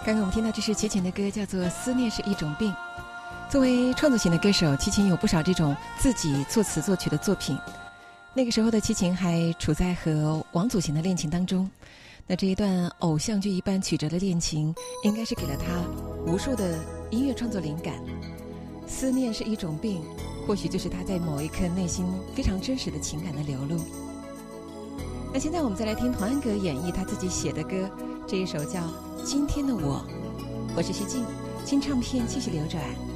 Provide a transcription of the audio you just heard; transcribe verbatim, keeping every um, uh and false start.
刚刚我们听到这是齐秦的歌，叫做《思念是一种病》。作为创作型的歌手，齐秦有不少这种自己作词作曲的作品。那个时候的齐秦还处在和王祖贤的恋情当中，那这一段偶像剧一般曲折的恋情，应该是给了他无数的音乐创作灵感。思念是一种病，或许就是他在某一刻内心非常真实的情感的流露。那现在我们再来听童安格演绎他自己写的歌，这一首叫《今天的我》。我是徐静，新唱片继续流转。